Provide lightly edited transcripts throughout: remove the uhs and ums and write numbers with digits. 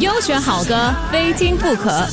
优选好歌，非听不可。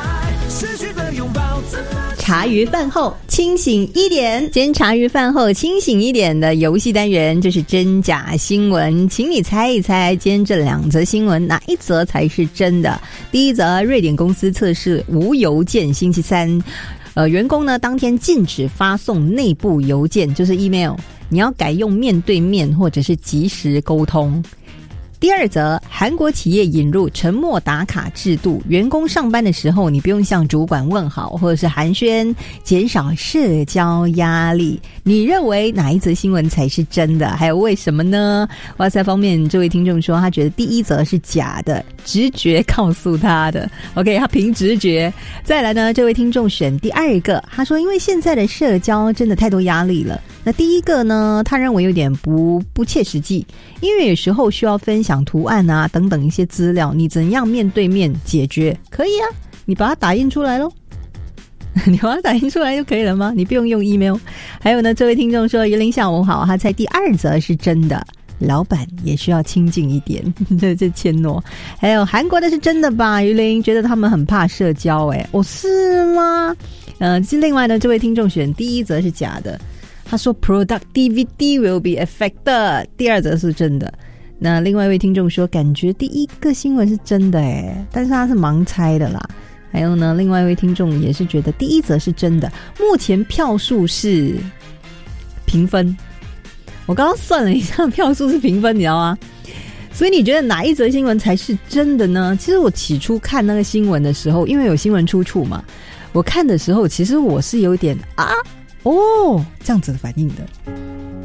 茶余饭后清醒一点，今天茶余饭后清醒一点的游戏单元就是真假新闻，请你猜一猜今天这2则新闻哪一则才是真的。第一则，瑞典公司测试无邮件星期三，员工呢当天禁止发送内部邮件，就是 email， 你要改用面对面或者是即时沟通。第二则，韩国企业引入沉默打卡制度，员工上班的时候你不用向主管问好或者是寒暄，减少社交压力。你认为哪一则新闻才是真的？还有为什么呢？哇塞方面这位听众说他觉得第一则是假的，直觉告诉他的。 OK， 他凭直觉。再来呢，这位听众选第二个，他说因为现在的社交真的太多压力了。那第一个呢，他认为有点不切实际，因为有时候需要分享图案啊等等一些资料，你怎样面对面解决？可以啊，你把它打印出来咯。你把它打印出来就可以了吗？你不用用 email。 还有呢，这位听众说，云林下午好，他猜第二则是真的，老板也需要亲近一点。这谦诺。还有韩国的是真的吧？云林觉得他们很怕社交。是吗？另外呢，这位听众选第一则是假的，他说 productivity will be affected， 第二则是真的。那另外一位听众说感觉第一个新闻是真的但是他是盲猜的啦。还有呢，另外一位听众也是觉得第一则是真的，目前票数是平分。我刚刚算了一下，票数是平分，你知道吗？所以你觉得哪一则新闻才是真的呢？其实我起初看那个新闻的时候，因为有新闻出处嘛，我看的时候其实我是有点这样子的反应的。